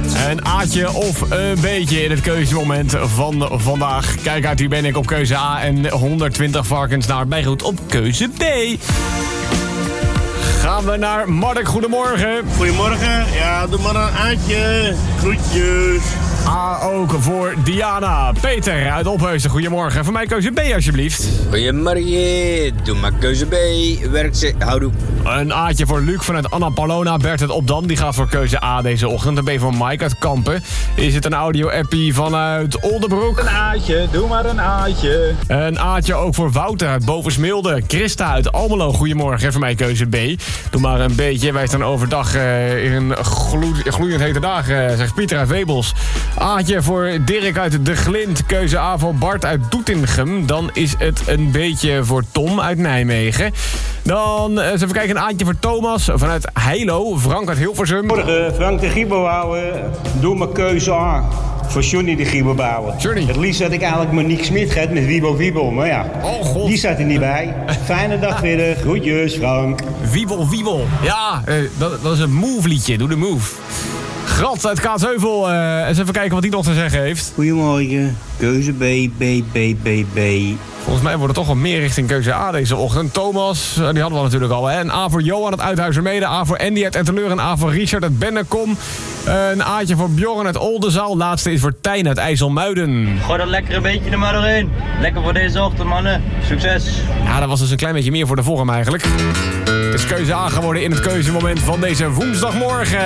Een A'tje of een beetje in het keuzemoment van vandaag. Kijk uit, hier ben ik op keuze A en 120 varkens naar bijgoed op keuze B. Gaan we naar Mark, goedemorgen. Goedemorgen, ja, doe maar een A'tje. Groetjes. A ook voor Diana. Peter uit Opheusden, goedemorgen. Voor mij keuze B alsjeblieft. Goedemorgen, doe maar keuze B. Werk ze, houdoe. Een A'tje voor Luc vanuit Annapolona. Bert uit Opdam, die gaat voor keuze A deze ochtend. Een B voor Mike uit Kampen. Is het een audio-appie vanuit Oldenbroek? Een A'tje, doe maar een A'tje. Een A'tje ook voor Wouter uit Bovensmilde. Christa uit Almelo, goedemorgen. Voor mij keuze B. Doe maar een beetje. Wij staan overdag in een gloeiend hete dag, zegt Pieter uit Webels. A'tje voor Dirk uit De Glint. Keuze A voor Bart uit Doetinchem. Dan is het een beetje voor Tom uit Nijmegen. Dan eens even kijken, een A'tje voor Thomas vanuit Heilo. Frank uit Hilversum. Morgen, Frank de Giebelbouwer. Doe mijn keuze A. Voor Johnny de Giebelbouwer. Johnny. Het liefst had ik eigenlijk Monique Smit gehad met Wiebel. Maar ja, Oh, God. die zat er niet bij. Fijne dag verder. Groetjes, Frank. Wiebel. Ja, dat is een move liedje. Doe de move. Grats uit Kaatsheuvel. Eens even kijken wat hij nog te zeggen heeft. Goedemorgen. Keuze B. Volgens mij wordt het toch wel meer richting keuze A deze ochtend. Thomas, die hadden we natuurlijk al. Hè? Een A voor Johan uit Uithuizermede. A voor Andy uit Etteleur. Een A voor Richard uit Bennekom. Een A'tje voor Bjorn uit Oldenzaal. Laatste is voor Tijn uit IJsselmuiden. Gooi dat lekkere beetje er maar doorheen. Lekker voor deze ochtend, mannen. Succes. Ja, dat was dus een klein beetje meer voor de vorm eigenlijk. Het is keuze A geworden in het keuzemoment van deze woensdagmorgen.